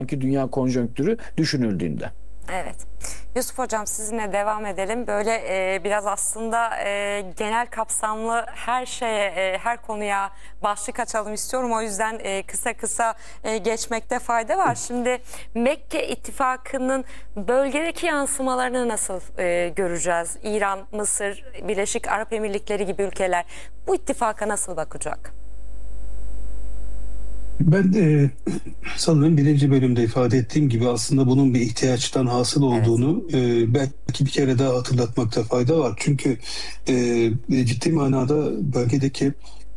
dünya konjonktürü düşünüldüğünde. Evet. Yusuf Hocam, sizinle devam edelim. Böyle biraz aslında genel kapsamlı her şeye, her konuya başlık açalım istiyorum. O yüzden kısa kısa geçmekte fayda var. Şimdi Mekke İttifakı'nın bölgedeki yansımalarını nasıl göreceğiz? İran, Mısır, Birleşik Arap Emirlikleri gibi ülkeler bu ittifaka nasıl bakacak? Ben sanırım birinci bölümde ifade ettiğim gibi aslında bunun bir ihtiyaçtan hasıl Evet. olduğunu belki bir kere daha hatırlatmakta fayda var. Çünkü ciddi manada bölgedeki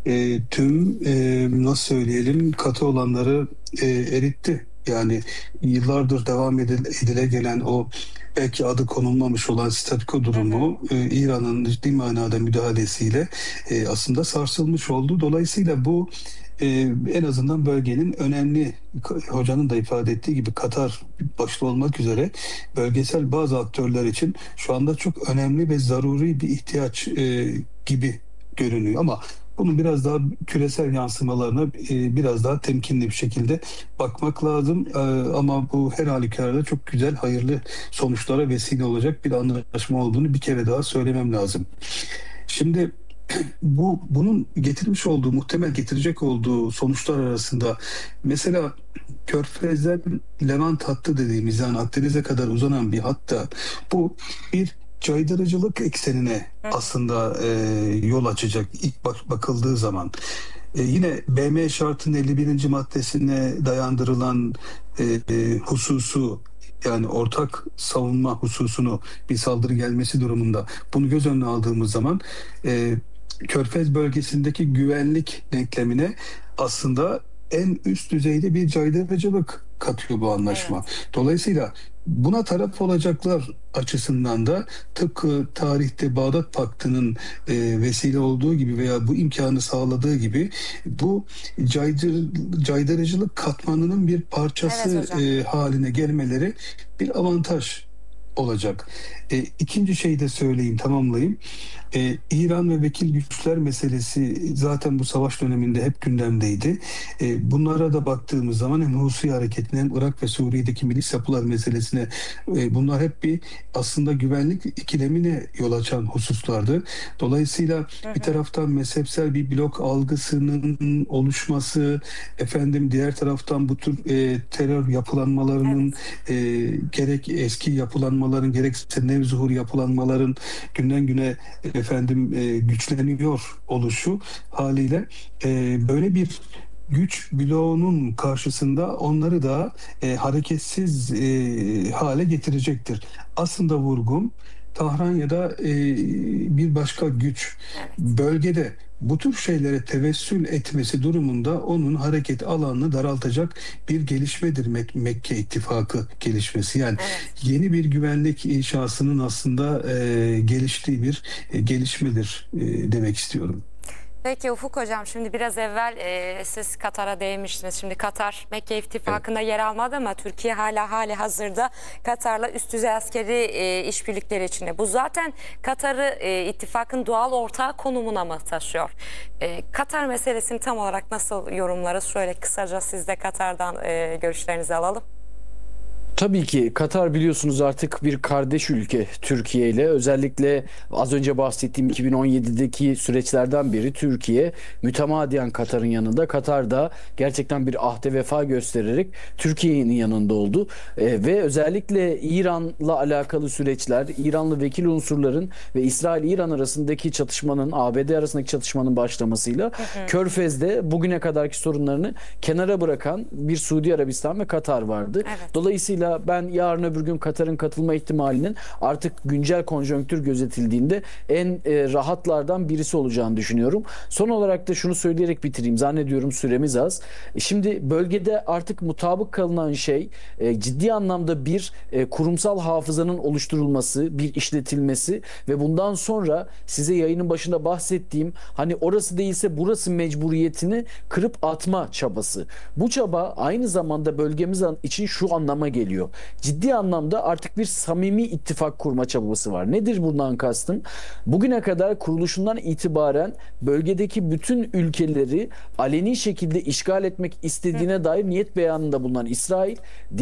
tüm nasıl söyleyelim katı olanları eritti. Yani yıllardır devam edile gelen o belki adı konulmamış olan statüko Hı hı. durumu İran'ın ciddi manada müdahalesiyle aslında sarsılmış oldu. Dolayısıyla bu en azından bölgenin önemli, hocanın da ifade ettiği gibi Katar başta olmak üzere bölgesel bazı aktörler için şu anda çok önemli ve zaruri bir ihtiyaç gibi görünüyor. Ama bunun biraz daha küresel yansımalarına biraz daha temkinli bir şekilde bakmak lazım. Ama bu her halükarda çok güzel, hayırlı sonuçlara vesile olacak bir anlaşma olduğunu bir kere daha söylemem lazım. Şimdi bunun getirmiş olduğu, muhtemel getirecek olduğu sonuçlar arasında mesela Körfez'den Levant hattı dediğimiz, yani Akdeniz'e kadar uzanan bir hatta bu bir caydırıcılık eksenine aslında yol açacak ilk bakıldığı zaman. Yine BM şartının 51. maddesine dayandırılan hususu, yani ortak savunma hususunu, bir saldırı gelmesi durumunda bunu göz önüne aldığımız zaman e, Körfez bölgesindeki güvenlik denklemine aslında en üst düzeyde bir caydırıcılık katıyor bu anlaşma. Evet. Dolayısıyla buna taraf olacaklar açısından da tıpkı tarihte Bağdat Paktı'nın vesile olduğu gibi veya bu imkanı sağladığı gibi bu caydırıcılık katmanının bir Evet parçası hocam. haline gelmeleri bir avantaj olacak. İkinci şeyi de söyleyeyim, tamamlayayım. İran ve vekil güçler meselesi zaten bu savaş döneminde hep gündemdeydi. Bunlara da baktığımız zaman hem Husi hareketine hem Irak ve Suriye'deki milis yapılar meselesine bunlar hep bir aslında güvenlik ikilemine yol açan hususlardı. Dolayısıyla Hı bir hı. taraftan mezhepsel bir blok algısının oluşması, efendim diğer taraftan bu tür terör yapılanmalarının Evet. gerek eski yapılanmaların gerekse nevzuhur yapılanmaların günden güne güçleniyor oluşu haliyle böyle bir güç bloğunun karşısında onları da hareketsiz hale getirecektir. Aslında vurgum Tahran ya da bir başka güç Evet. bölgede bu tür şeylere tevessül etmesi durumunda onun hareket alanını daraltacak bir gelişmedir Mekke İttifakı gelişmesi. Yani Evet. yeni bir güvenlik inşasının aslında geliştiği bir gelişmedir demek istiyorum. Peki Ufuk Hocam, şimdi biraz evvel siz Katar'a değinmiştiniz. Şimdi Katar Mekke Evet. İttifakı'nda yer almadı ama Türkiye hala hali hazırda Katar'la üst düzey askeri işbirlikleri içinde. Bu zaten Katar'ı ittifakın doğal ortağı konumuna mı taşıyor? Katar meselesini tam olarak nasıl yorumlarız? Şöyle kısaca siz de Katar'dan görüşlerinizi alalım. Tabii ki Katar biliyorsunuz artık bir kardeş ülke Türkiye ile. Özellikle az önce bahsettiğim 2017'deki süreçlerden beri Türkiye mütemadiyen Katar'ın yanında. Katar da gerçekten bir ahde vefa göstererek Türkiye'nin yanında oldu. Ve özellikle İran'la alakalı süreçler, İranlı vekil unsurların ve İsrail-İran arasındaki çatışmanın, ABD arasındaki çatışmanın başlamasıyla Hı hı. Körfez'de bugüne kadarki sorunlarını kenara bırakan bir Suudi Arabistan ve Katar vardı. Evet. Dolayısıyla ben yarın öbür gün Katar'ın katılma ihtimalinin artık güncel konjonktür gözetildiğinde en rahatlardan birisi olacağını düşünüyorum. Son olarak da şunu söyleyerek bitireyim. Zannediyorum süremiz az. Şimdi bölgede artık mutabık kalınan şey ciddi anlamda bir kurumsal hafızanın oluşturulması, bir işletilmesi ve bundan sonra size yayının başında bahsettiğim hani orası değilse burası mecburiyetini kırıp atma çabası. Bu çaba aynı zamanda bölgemiz için şu anlama geliyor. Ciddi anlamda artık bir samimi ittifak kurma çabası var. Nedir bundan kastım? Bugüne kadar kuruluşundan itibaren bölgedeki bütün ülkeleri aleni şekilde işgal etmek istediğine dair niyet beyanında bulunan İsrail,